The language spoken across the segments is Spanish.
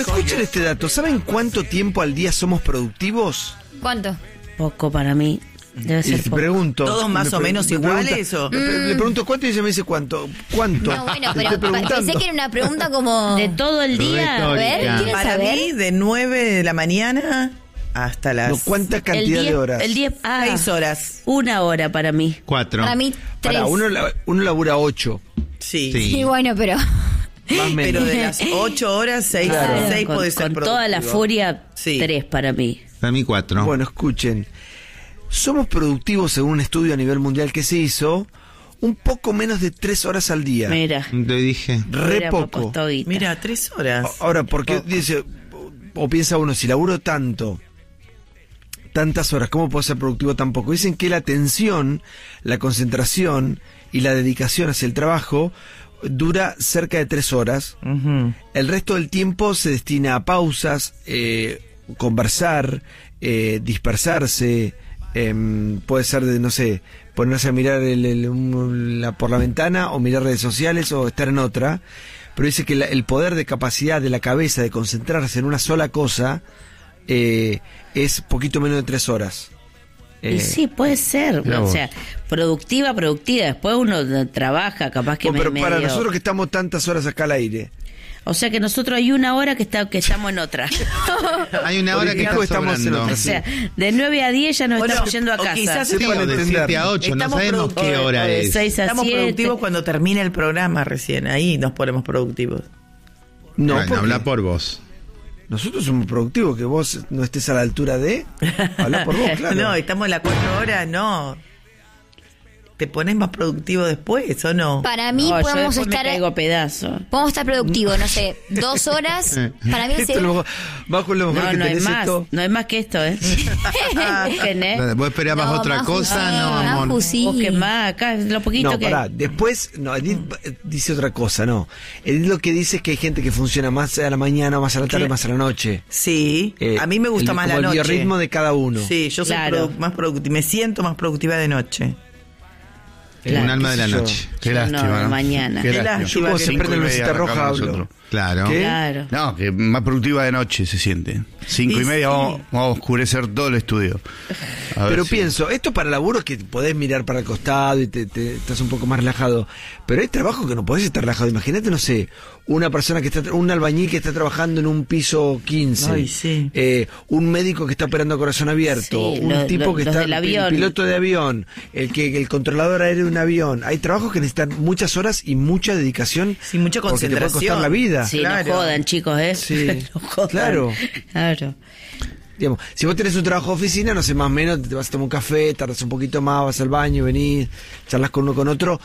escuchen este dato. ¿Saben cuánto tiempo al día somos productivos? ¿Cuánto? Poco para mí. Debe Y ser te poco. pregunto. ¿Todos más o menos iguales o? Le pregunto cuánto y ella me dice cuánto. ¿Cuánto? No, bueno, Te estoy pero preguntando. pensé que era una pregunta como... De todo el día. A ver, Retórica. ¿quieres Para saber? mí, de 9 de la mañana hasta las No, ¿cuánta cantidad de horas? El 10, 6 horas. 1 hora para mí. 4. Para mí, 3. Para, uno labura 8. Sí. Sí. Sí, bueno, pero... Más o menos. Pero de las 8 horas, 6 Claro. puede ser Con productivo. toda la furia, Sí. 3 para mí. Para mí 4. Bueno, escuchen. Somos productivos, según un estudio a nivel mundial que se hizo, un poco menos de 3 horas al día. Mira. Te dije. Re Hubiéramos poco. puesto guita. Mira, 3 horas. Ahora, porque dice, o piensa uno, si laburo tantas horas, ¿cómo puedo ser productivo tan poco? Dicen que la atención, la concentración y la dedicación hacia el trabajo dura cerca de 3 horas. Ujú. El resto del tiempo se destina a pausas, conversar, dispersarse, puede ser de, no sé, ponerse a mirar por la ventana o mirar redes sociales o estar en otra. Pero dice que el poder de capacidad de la cabeza de concentrarse en una sola cosa es poquito menos de 3 horas. Y sí, puede ser. Mirá O vos. sea, productiva. Después uno trabaja, capaz que Pero para medio- nosotros que estamos tantas horas acá al aire, O sea que nosotros hay 1 hora que estamos en otra. Hay una hora que Porque está estamos en sobrando. otra. O sea, de 9 a 10 ya nos Bueno, estamos yendo a o casa. quizás Sí, Sí, para o de entender. 7 a 8, no Estamos sabemos qué productivos, hora o de es. 6 a Estamos 7. productivos cuando termina el programa recién. Ahí nos ponemos productivos. no, Bueno, porque habla por vos. nosotros somos productivos, que vos no estés a la altura de... Habla por vos, claro. No, estamos en las 4 horas, no. ¿Te pones más productivo después o no? Para mí No, yo podemos después me estar... caigo a pedazo. Podemos estar productivos, no sé, 2 horas. Para mí Esto es lo- bajo lo mejor No, que no hay tenés más. esto. No hay más que esto, ¿eh? Busquen, ¿eh? ¿Vos esperabas No, otra más cosa? Jussi, No, más amor. Jussi. Busquen más. Acá es lo poquito No, que... pará, después, no, Edith dice otra cosa, no. Edith lo que dice es que hay gente que funciona más a la mañana, más a la tarde, ¿Qué? más a la noche. Sí, a mí me gusta más como la noche. el biorritmo de cada uno. Sí, yo soy Claro. más productiva, me siento más productiva de noche. Un alma de qué la sé yo. noche. Qué No, lástima, ¿no? mañana. Qué Qué lástima. lástima. Yo cuando se 5:30 prende la lucecita roja arrancamos hablo. nosotros. Claro. ¿Qué? Claro. No, que más productiva de noche se siente. 5:30 Sí. vamos a oscurecer todo el estudio. A ver Pero si- pienso, esto para laburo que podés mirar para el costado y te estás un poco más relajado. Pero hay trabajo que no podés estar relajado. Imagínate, no sé, una persona que está, un albañil que está trabajando en un piso 15. Ay, sí. Un médico que está operando a corazón abierto. Sí, un tipo que los está, del avión. el piloto de avión. El controlador aéreo de un avión. Hay trabajos que necesitan muchas horas y mucha dedicación. Sí, mucha Porque te puede concentración. costar la vida. Sí, Claro. no jodan, chicos, ¿eh? Sí, No jodan. claro. Claro. Digamos, si vos tenés un trabajo de oficina, no sé, más o menos, te vas a tomar un café, tardas un poquito más, vas al baño, venís, charlas con uno con otro,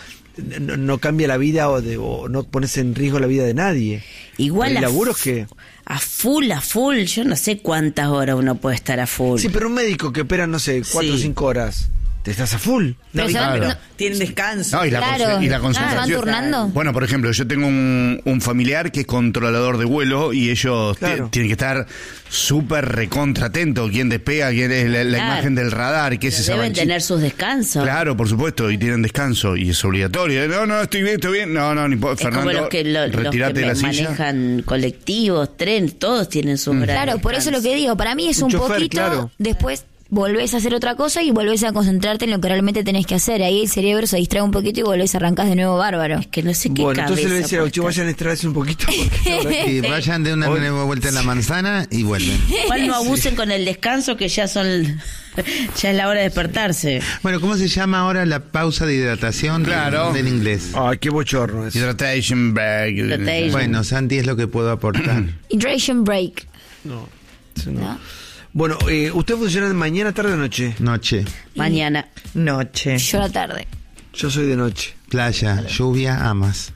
no cambia la vida o no pones en riesgo la vida de nadie. Igual Hay a laburos que... a full, yo no sé cuántas horas uno puede estar a full. Sí, pero un médico que opera, no sé, 4 o Sí. 5 horas, te estás a full. Pero se van- Pero no- tienen descanso. No, y la, Claro. y la Ah, concentración. ¿van turnando? Bueno, por ejemplo, yo tengo un familiar que es controlador de vuelo y ellos Claro. tienen que estar súper recontra atentos. Quién despega, quién es la Claro. imagen del radar, qué es Pero esa deben manchita. tener sus descansos. Claro, por supuesto, y tienen descanso y es obligatorio. No, estoy bien. No, ni Es Fernando, como los que retirate de la silla. manejan colectivos, trenes, todos tienen sus horarios Claro, de por eso lo que digo, para mí es Un un chofer, poquito, claro. después volvés a hacer otra cosa y volvés a concentrarte en lo que realmente tenés que hacer. Ahí el cerebro se distrae un poquito y volvés a arrancar de nuevo bárbaro. Es que no sé qué Bueno, entonces le voy a cabeza decir a los chicos, puede vayan a extraerse un poquito. Porque la verdad que- Sí, vayan de una Hoy- nueva vuelta en la manzana y vuelven. estar. Igual no abusen con el descanso que ya ya es la hora de despertarse. Bueno, ¿cómo se llama ahora la pausa de hidratación? Claro. En inglés. Ay, qué bochorno es. Hydratation break. Hydratation. Bueno, Santi es lo que puedo aportar. Hydration break, No, eso no. ¿no? Bueno, ¿usted funciona de mañana, tarde o noche? Noche, Mañana. Noche. Yo a la tarde. Yo soy de noche. playa, lluvia, amas.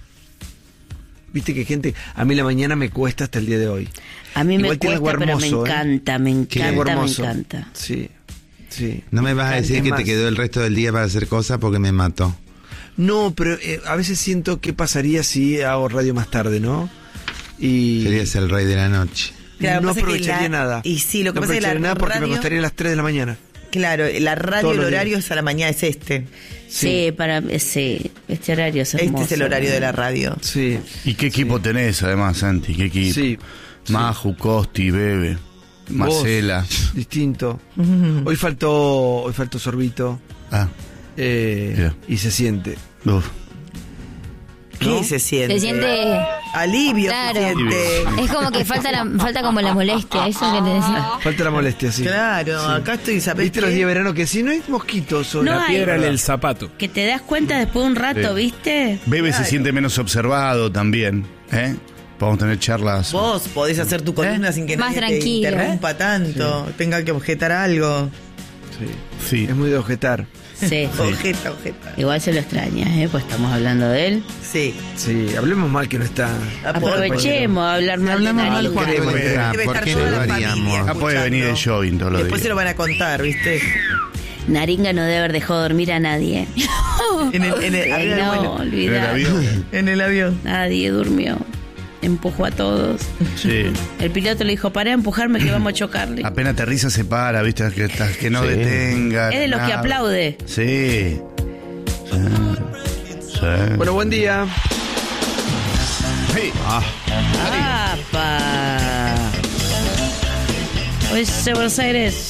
Viste que gente, a mí la mañana me cuesta hasta el día de hoy. A mí Igual me tiene cuesta, algo pero me hermoso, encanta, me Tiene algo encanta, me hermoso. encanta. Sí, sí. No me vas a decir Es que más, te quedó el resto del día para hacer cosas porque me mató. No, pero a veces siento qué pasaría si hago radio más tarde, ¿no? Y Serías el rey de la noche. Claro, no pasa que aprovecharía la- nada. y sí, lo que no pasa es que la aprovecharía nada porque me radio- costaría las 3 de la mañana. Claro, la radio, Todos el los horario días. es a la mañana, es este. Sí, este horario es hermoso. Este es el horario de la radio. Sí, ¿Y qué equipo tenés además, Santi? ¿Qué equipo? sí. Maju, Costi, Bebe, Marcela. Vos, distinto. Hoy faltó Sorbito. Ah, Y se siente. uf. ¿Qué ¿No? se siente? Se siente... Alivio Claro. se siente. Es como que falta como la molestia, eso que te decía. Falta la molestia, sí. Claro, acá estoy, ¿sabés ¿Viste los qué? días de verano que si no hay mosquitos o No la hay. piedra En el zapato. Que te das cuenta después de un rato, Sí. ¿viste? Bebe se siente menos observado también, ¿eh? Podemos tener charlas. Vos podés hacer tu columna sin que Más nadie tranquilo. te interrumpa tanto, tenga que objetar algo. Sí. Es muy de objetar. Sí. Objeta. Igual se lo extraña, pues estamos hablando de él. Sí. Sí, hablemos mal que no está. Aprovechemos a hablar mal de Hablamos mal Naringa. cuando Queremos, está. Debe ¿Por estar qué toda no la lo familia haríamos? Acá puede venir de jogging todos los Después se días. lo van a contar, ¿viste? Naringa no debe haber dejado dormir a nadie. En el Ay, avión, no, bueno, En el olvidar. avión. en el avión. Nadie durmió. Empujó a todos. Sí. El piloto le dijo, pará a empujarme que vamos a chocarle. Apenas aterriza se para, ¿viste? Que no detenga. Es de los que nada. aplaude. Sí. Sí. Bueno, buen día. Sí. ¡Apa! Hoy es Buenos Aires.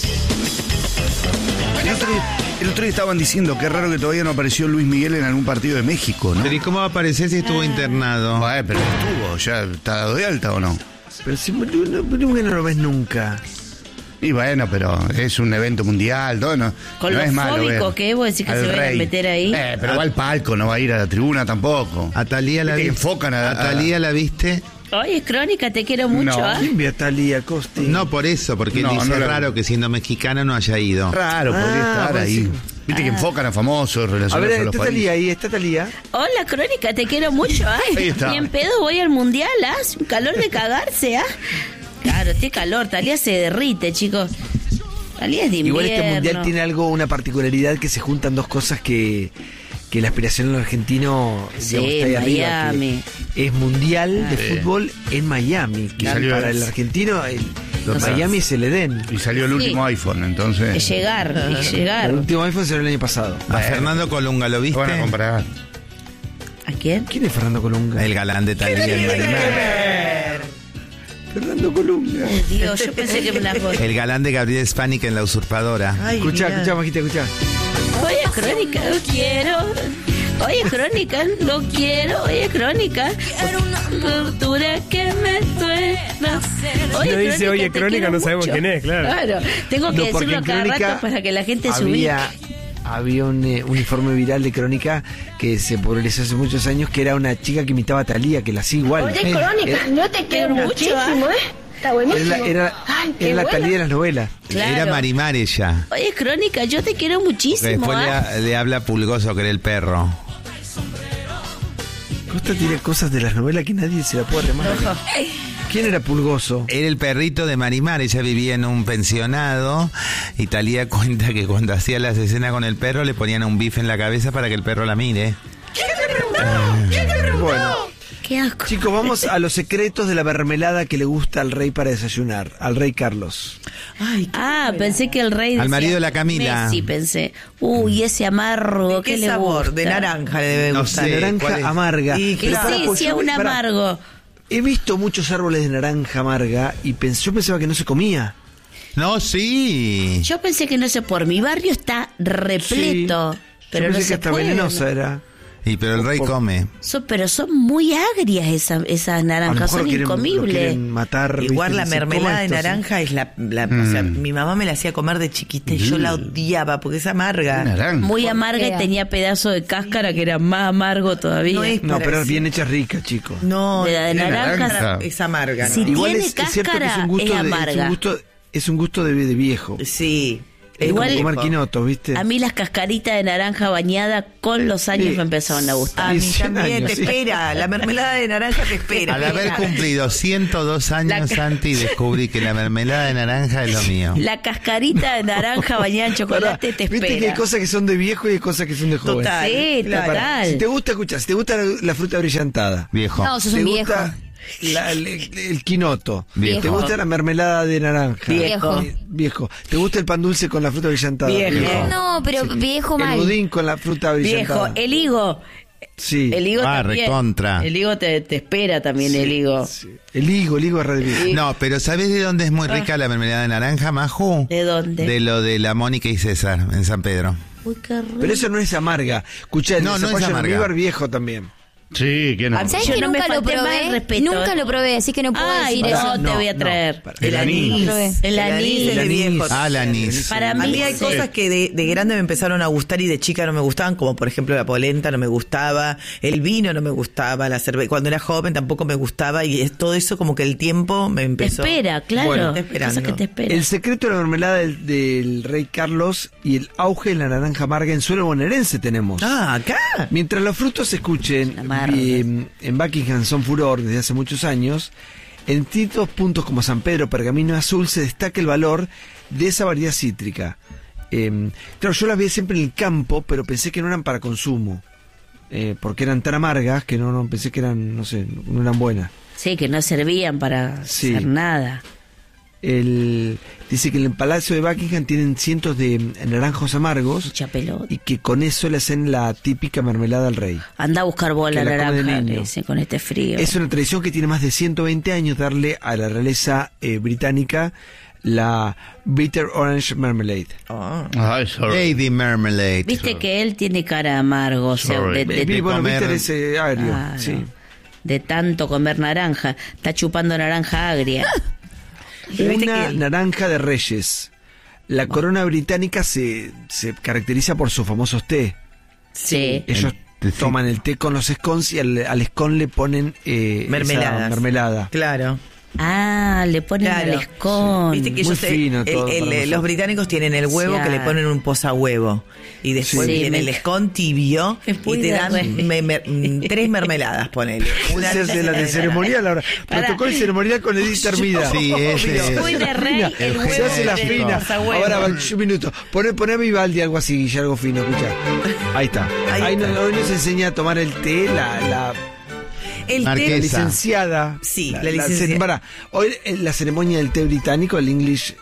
El otro día estaban diciendo que es raro que todavía no apareció Luis Miguel en algún partido de México, ¿no? Pero ¿y cómo va a aparecer si estuvo internado? Pero estuvo, ya está dado de alta o no. Pero si no lo ves nunca. Y bueno, pero es un evento mundial, todo no. Con no lo es malo fóbico ver que es, vos decís que al se van a rey. meter ahí. Pero va al palco, no va a ir a la tribuna tampoco. ¿A Talía la Viste que viste? enfocan ¿A Talía la viste? Oye, Crónica, te quiero mucho, No. ¿ah? ¿Quién ve a Talía Costi? No por eso, porque No, él dice no la raro vi. que siendo mexicana no haya ido. Raro, podría estar pues ahí. sí. Viste que enfocan a famosos A relacionados ver, a los está países. Talía ahí, está Talía. Hola, Crónica, te quiero mucho, ¿ah? Ahí está. Ni en pedo voy al mundial, ¿ah? Un calor de cagarse, ¿ah? Claro, este calor, Talía se derrite, chicos. Talía es de invierno. Igual este mundial tiene una particularidad que se juntan dos cosas que la aspiración del argentino Sí, digamos, está ahí arriba, Miami. que es mundial de Sí. fútbol en Miami. Que salió para el- el argentino Los- Miami es el Edén. Y salió el último iPhone, entonces. Es llegar, es El llegar. último iPhone salió el año pasado. A Fernando Colunga, ¿lo Lo viste? van a comprar. ¿A quién? ¿Quién es Fernando Colunga? El galán de Talía en Marimar. Fernando Colunga. Dios, yo pensé que me la El galán de Gabriel Spanik en La Usurpadora. Ay, Escuchá, mirá. escuchá, Majita, escuchá. Oye, Crónica, lo quiero. Oye, Crónica, lo quiero. Oye, Crónica, tortura que me suena. No dice, oye, te Crónica, quiero no sabemos quién es, claro. Tengo que No, porque decirlo en cada Crónica rato para que la gente se ubique. había un informe viral de Crónica que se popularizó hace muchos años, que era una chica que imitaba a Talía, que la hacía igual. Oye, Crónica, yo te quiero muchísimo, ¿eh? Está buenísimo. Era la Talía de las novelas. Claro. Era Marimar ella. Oye, Crónica, yo te quiero Que muchísimo. después ¿ah? le habla Pulgoso, que era el perro. Costa tiene cosas de las novelas que nadie se la puede remar. ¿Quién era Pulgoso? Era el perrito de Marimar, ella vivía en un pensionado y Talía cuenta que cuando hacía las escenas con el perro le ponían un bife en la cabeza para que el perro la mire. Bueno, Qué asco. chicos, vamos a los secretos de la mermelada que le gusta al rey para desayunar, al rey Carlos. Ay, Pensé que el rey Al decía marido de la Camila. Messi, pensé. Uy, ese amargo, ¿qué le sabor? gusta? De naranja le debe No gustar. sé. Naranja ¿cuál es? amarga. Y Que claro, sí, pues sí, yo- un pará, amargo. He visto muchos árboles de naranja amarga y yo pensaba que no se comía. No, sí. Yo pensé que no sé, por mi barrio está repleto, Sí. pero yo no pensé se que hasta puede. venenosa era. Y pero el rey come. Pero son muy agrias esas A lo naranjas, mejor son lo incomibles. quieren matar. Igual ¿viste? la Dicen, mermelada "Coma de esto, sí". naranja es o sea, mi mamá me la hacía comer de chiquita y yo la odiaba porque es amarga. Naranja. Muy amarga fea. y tenía pedazo de cáscara que era más amargo todavía. No es No, para pero decir- bien hecha rica, chicos. No, De la de Tiene naranja. naranja. es amarga. ¿no? Sí. Igual tiene es cierto que es cáscara, un gusto es de, amarga. es un gusto de viejo. Sí. Es Igual- como comer viejo. quinotos, ¿viste? A mí las cascaritas de naranja bañada con los años Sí. me empezaron a gustar. A mí 100 también, años, te sí. espera. La mermelada de naranja te espera. Al haber cumplido 102 años, La- Santi, descubrí que la mermelada de naranja es lo mío. La cascarita de naranja bañada en chocolate te Viste que hay espera. cosas que son de viejo y hay cosas que son de joven. Total. Sí, Claro. total. Si te gusta, escuchar, si te gusta la fruta brillantada, Viejo. No, sos te un viejo. gusta el quinoto, Viejo. te gusta la mermelada de naranja, Viejo. viejo. Te gusta el pan dulce con la fruta brillantada, Viejo. No, pero viejo El mal. budín con la fruta Viejo, brillantada. el higo. Sí. El higo Ah, también. recontra. El higo te espera también, el higo. Sí. El higo es re bien. No, pero ¿sabés de dónde es muy rica la mermelada de naranja, Maju? ¿De dónde? De lo de la Mónica y César, en San Pedro. Uy, qué rico. Pero eso no es amarga. Escuchá, el No, no es zapallo de amarga. almíbar viejo también. Sí, que no. ¿Sabes Yo que no me nunca lo falté más probé? respeto, Nunca lo probé, así que no puedo Ay, decir eso. no, te voy a no, traer. El anís. El anís. es de viejo. Ah, el anís. Para A mí mí hay sí. cosas que de grande me empezaron a gustar y de chica no me gustaban, como por ejemplo la polenta no me gustaba, el vino no me gustaba, la cerveza, cuando era joven tampoco me gustaba y todo eso como que el tiempo me Te empezó. espera, claro. Bueno, te esperando. Cosas que te espera. El secreto de la mermelada del rey Carlos y el auge de la naranja amarga en suelo bonaerense tenemos. Ah, acá. Mientras los frutos se escuchen Amarga. en Buckingham son furor desde hace muchos años, en distintos puntos como San Pedro, Pergamino Azul se destaca el valor de esa variedad cítrica. Claro, yo las vi siempre en el campo, pero pensé que no eran para consumo, porque eran tan amargas que no pensé que eran, no sé, no eran buenas. Sí, que no servían para Sí. hacer nada. Dice que en el Palacio de Buckingham tienen cientos de naranjos amargos Mucha pelota. y que con eso le hacen la típica mermelada al rey. Anda a buscar bola Que la come de naranja, niño. le dicen, con este frío. Es una tradición que tiene más de 120 años darle a la realeza británica la Bitter Orange Marmalade. Ah. Ay, sorry. Lady Marmalade. Viste que él tiene cara amargo, o sea, Sorry. Bueno, comer- Bitter es agrio, Claro. sí. de tanto comer naranja. Está chupando naranja agria. Una naranja de Reyes. La corona británica se caracteriza por sus famosos té. Sí. Ellos toman el té con los scones y al scone le ponen esa mermelada. Claro. Ah, le ponen Claro. el escon. Viste que Muy ellos, fino todo para nosotros. los británicos tienen el huevo Sí. que le ponen un posahuevo y después Sí, viene me- el scone tibio Es muy y te de dan re. 3 mermeladas, ponele. Una Se hace la de ceremonial ahora. Pará. Protocolo y ceremonial con Edith Hermida. Sí, ese. Muy de rey, el huevo Se hace la de fina. posahuevo. Ahora va, un minuto. Poné a Vivaldi algo así, Guille, algo fino, escucha. Ahí está. Ahí Ahí está. hoy nos enseña a tomar el té, la El Marquesa. té, licenciada. Sí, la licenciada. Pará, hoy la ceremonia del té británico, el English,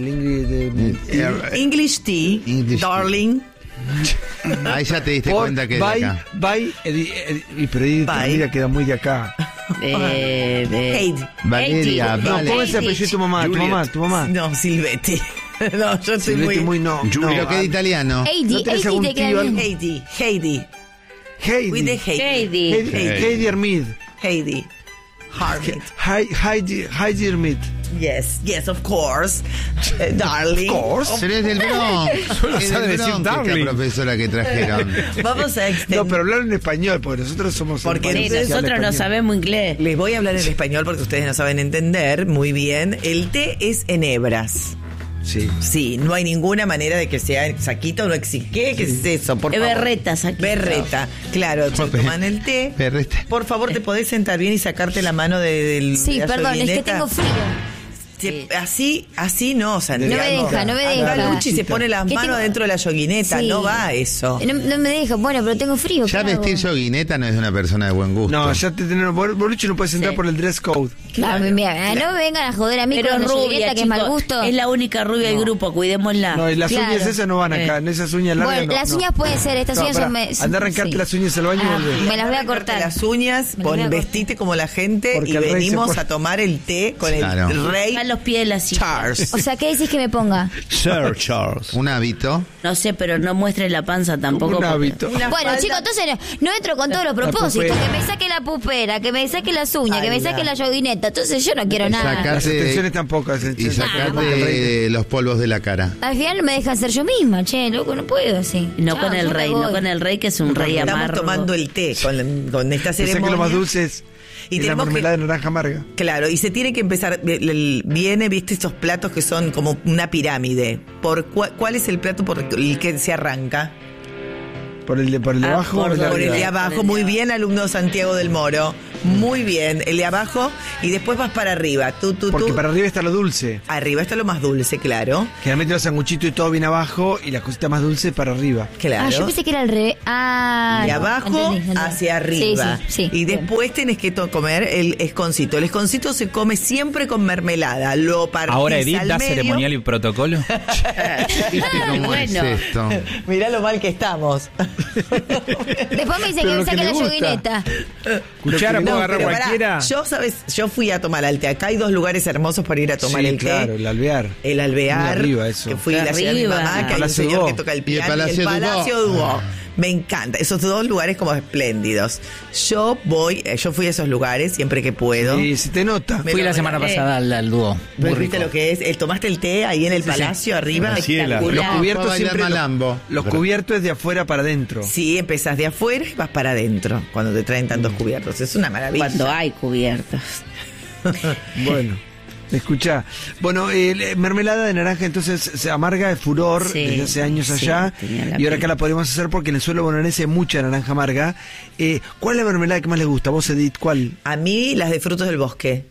English tea, English tea. darling. Ahí ya te diste cuenta que es de acá. Pero Edith Bye. Hermida queda muy de acá. Heidi. Valeria, Heidi. No, vale. póngase apellido tu mamá, tu mamá. No, Silvetti. No, yo soy Silvetti muy... no. Pero que de italiano. Heidi, ¿No tenés Heidi algún te queda tío, bien. algo? Heidi. With the Heidi. Heidi. Heidi Hermid. Heidi. Harmit. Heidi Hermid. Yes, of course. Darling. Pero es del Bronx. Es sabe del decir Bronx esta darling. profesora que trajeron. Vamos a extender. No, pero hablar en español, porque nosotros somos Porque hermanos. Sí, Entonces, nosotros no Español. sabemos inglés. Les voy a hablar en español porque ustedes no saben entender muy bien. El té es en hebras. Sí. Sí, no hay ninguna manera de que sea en saquito, no existe. ¿Qué es eso? Por Es favor. berreta, saquito. Berreta, claro. Se toman el té. Berreta. Por favor, ¿te podés sentar bien y sacarte la mano del Sí, de la perdón, es que yoguineta? tengo frío. Así no, Santiago. No me deja. Anda, Luchi se pone las ¿Qué manos tengo? dentro de la yoguineta, Sí. no va eso. No me deja. Bueno, pero tengo frío. Ya ¿qué hago? vestir yoguineta no es de una persona de buen gusto. No, ya te tenemos. Bolucho no puedes entrar Sí. por el dress code. No, mira, no me vengan a joder a mí Pero con la rubia, yoguineta, que es mal chicos. gusto. Es la única rubia del grupo, cuidémosla. No, y las Claro. uñas esas no van acá. En esas uñas largas. Bueno, no, las no. uñas pueden ser, estas uñas pará. son... Anda a arrancarte sí. las uñas al baño y volvé. Me las voy a cortar. Las uñas, Me las voy a cortar. vestite como la gente Porque y el rey se venimos pone- a tomar el té con Claro. el rey Están los pies de la silla. Charles. O sea, ¿qué decís que me ponga? Sir Charles. Un hábito. No sé, pero no muestres la panza tampoco. Un porque- hábito. Una Bueno, falda- chicos, entonces no entro con todos los propósitos. pupera. Que me saque la pupera, que me saque las uñas, que me saque la yoguineta. Entonces yo no quiero nada. Las Sacate, extensiones tampoco. y sacate los polvos de la cara. Al final no me dejan ser yo misma, che, loco, no puedo así. No Chao, con el yo me rey, voy. no con el rey, que es un rey Estamos amargo. tomando el té con esta Pensé ceremonia. que lo más dulce es Y la tenemos que- mermelada de naranja amarga. Claro, y se tiene que empezar, viene, viste, estos platos que son como una pirámide. ¿Cuál es el plato por el que se arranca? Por el de Ah, abajo. por o el de donde- Por el arriba? de abajo, muy bien, alumno Santiago del Moro. Muy bien, el de abajo y después vas para arriba. Porque para arriba está lo dulce. Arriba está lo más dulce, claro. Generalmente los sanguchitos y todo viene abajo y las cositas más dulces para arriba. Claro. Ah, yo pensé que era al revés. Ah, De no, abajo entendí. hacia arriba. Sí. Y después tenés que comer el esconcito. El esconcito se come siempre con mermelada. Lo partís Ahora Edith al da medio. ceremonial y protocolo. ¿Cómo bueno. es esto? Mirá lo mal que estamos. Después me dice Pero que lo me que saque le la gusta. yoguineta. Cuchara puedo agarrar pero cualquiera. pará, yo fui a tomar al té. Acá hay 2 lugares hermosos para ir a tomar Sí, el claro, té. el alvear. El Alvear, Muy arriba eso. que fui a la ciudad de mi Arriba. mamá, que hay un Palacio señor Dubó. que toca el Y el piano, y Palacio el Dubó. Palacio Dubó. Me encanta, esos 2 lugares como espléndidos. Yo fui a esos lugares siempre que puedo. Y se te nota. Me Fui lo la semana regalé. pasada al dúo. Muy ¿Viste rico. lo que es? ¿Tomaste el té ahí en el Palacio arriba? La ciela. Los Espectacular. cubiertos Fue a bailar siempre. malambo. Los cubiertos es de afuera para adentro. Sí, empezás de afuera y vas para adentro cuando te traen tantos cubiertos. Es una maravilla. Cuando hay cubiertos. Bueno, escuchá. Bueno, mermelada de naranja entonces se amarga de furor Sí, desde hace años sí, allá. tenía la Y ahora pinta. acá la podemos hacer porque en el suelo bonaerense hay mucha naranja amarga. ¿Cuál es la mermelada que más les gusta? ¿Vos, Edith, cuál? A mí las de frutos del bosque.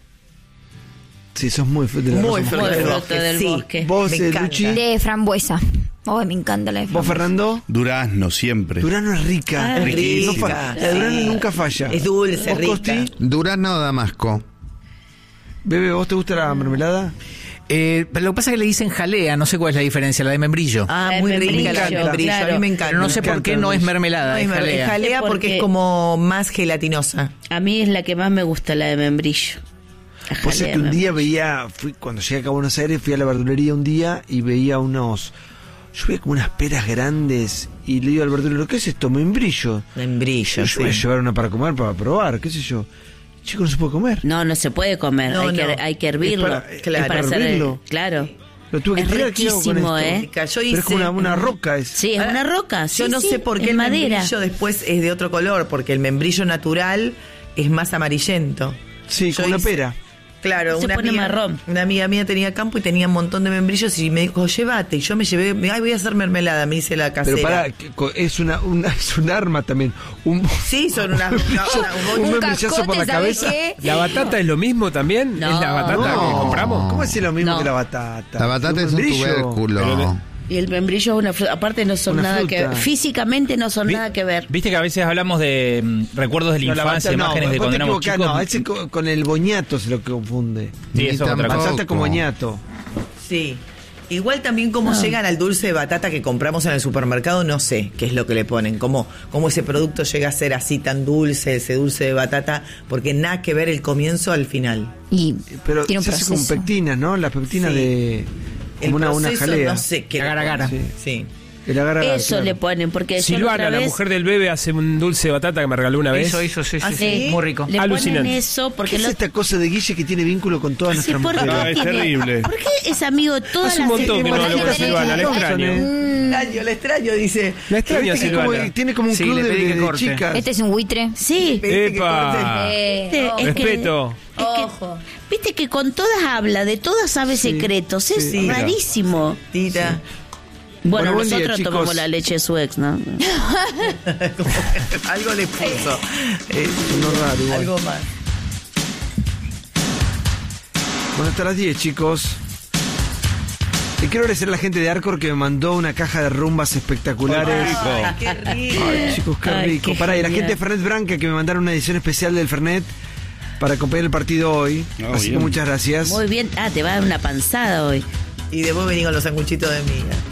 Sí, sos muy de la Muy rosa frutos Muy del fruto bosque. del sí. bosque. ¿Vos, Me encanta. Luchi? De frambuesa. Ay, me encanta la de ¿Vos, frambuesa. Fernando? Durazno, siempre. Durano es rica. Ah, No rica. fa- la de Durano nunca falla. Es dulce, ¿Vos, rica. Costi? Durazno o Damasco. Bebe, ¿vos te gusta la mermelada? Pero lo que pasa es que le dicen jalea, no sé cuál es la diferencia, la de membrillo. Ah, El muy rica membrillo, la de membrillo. claro. A mí me encanta. Pero no sé me por qué encanta, no es Luis. mermelada, No, es es jalea. jalea porque Porque es como más gelatinosa. A mí es la que más me gusta, la de membrillo. La Vos jalea es que un de día membrillo. cuando llegué acá a Buenos Aires, fui a la verdulería un día y veía yo veía como unas peras grandes y le digo al verdulero, ¿qué es esto? Membrillo. Membrillo, Yo voy a sí. llevar una para comer, para probar, qué sé yo. Chico, no se puede comer. No, no se puede comer, No, hay, no. hay que hervirlo. Es para- claro, hacer hervirlo. claro. Lo tuve que Es tirar, ¿qué hago con riquísimo, esto? ¿eh? Yo Pero es como hice- una roca. Es. Sí, es Ahora, una roca. Yo sí, no sí, sé por qué en el madera. membrillo después es de otro color, porque el membrillo natural es más amarillento. Sí, Yo con una hice- pera. Claro, Se una pone amiga, marrón. una amiga mía tenía campo y tenía un montón de membrillos y me dijo, llévate. Y yo me llevé, ay, voy a hacer mermelada, me hice la casera. Pero pará, es es un arma también. Sí, son una... un membrillazo por la ¿sabes cabeza. qué? ¿La batata es lo mismo también? No. ¿Es la batata que compramos? ¿Cómo es lo mismo No. que la batata? La batata es un membrillo. tubérculo. Y el membrillo es una fruta. Aparte no son Una nada fruta. que ver. Físicamente no son nada que ver. Viste que a veces hablamos de recuerdos de la No, la infancia, batata, imágenes de vos cuando te éramos equivocás, chicos. no, ese con el boñato se lo confunde. Sí, eso es otra cosa. Batata con boñato. Sí. Igual también cómo llegan al dulce de batata que compramos en el supermercado, no sé qué es lo que le ponen. Cómo ese producto llega a ser así tan dulce, ese dulce de batata, porque nada que ver el comienzo al final. Y Pero tiene un se hace con proceso. pectinas, ¿no? Las pectinas Sí. de... El Como una proceso, jalea. no sé qué. Agar, agar. Sí. Sí. El agar-agar, Eso claro. le ponen, porque yo la Silvana, otra la vez- mujer del bebé, hace un dulce de batata que me regaló una vez. Eso, sí, ¿Ah, sí, sí? muy rico. Le Alucinante. ponen eso ¿Qué porque es lo- esta cosa de Guille que tiene vínculo con todas Sí, nuestras ¿por qué mujeres? Ah, es tiene- terrible. ¿Por qué es amigo de todas Hace un las montón que no hablo con Bueno, Silvana, la extraño. La extraño, dice. La extraño a ¿Viste que como- Silvana. tiene como un Sí, club le de, pedí que de corte. chicas. Este es un buitre. Sí. Viste que ¡Epa! Es que- Respeto. Ojo. Viste que con todas habla, de todas sabe secretos. Es sí. rarísimo. Tita. Bueno, buen día, nosotros chicos. tomamos la leche de su ex, ¿no? Algo le puso. No raro, igual. Algo más. Bueno, hasta las 10, chicos. Y quiero agradecer a la gente de Arcor que me mandó una caja de rumbas espectaculares. Ay, qué rico. Ay, chicos, qué Ay, rico. qué Pará, y la genial. gente de Fernet Branca que me mandaron una edición especial del Fernet para acompañar el partido hoy. Ah, Así que bien. muchas gracias. Muy bien. Ah, te va a dar una panzada hoy. Y después vení con los sanguchitos de miga.